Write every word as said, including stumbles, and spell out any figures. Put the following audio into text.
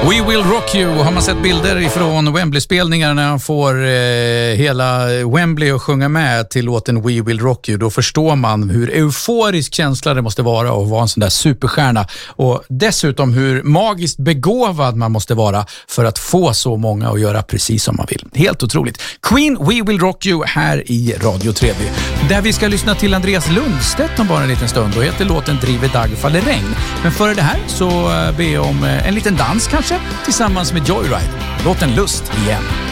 We Will Rock You. Har man sett bilder ifrån Wembley-spelningar när han får eh, hela Wembley att sjunga med till låten We Will Rock You, då förstår man hur euforisk känsla det måste vara att vara en sån där superstjärna, och dessutom hur magiskt begåvad man måste vara för att få så många att göra precis som man vill. Helt otroligt. Queen, We Will Rock You här i Radio tre B, där vi ska lyssna till Andreas Lundstedt om bara en liten stund. Då heter låten Driver dag faller regn. Men före det här så ber jag om en liten dans kanske tillsammans med Joyride. Låten Lust igen.